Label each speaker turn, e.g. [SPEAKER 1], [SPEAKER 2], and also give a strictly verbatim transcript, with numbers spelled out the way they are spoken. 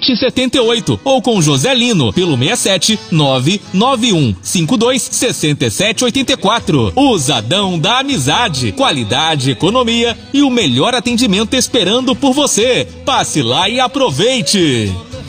[SPEAKER 1] vinte setenta e oito ou com José Lino pelo sessenta e sete nove nove um cinco dois sessenta e sete oitenta e quatro. Usadão da Amizade, qualidade, economia e o melhor atendimento esperando por você. Passe lá e aproveite.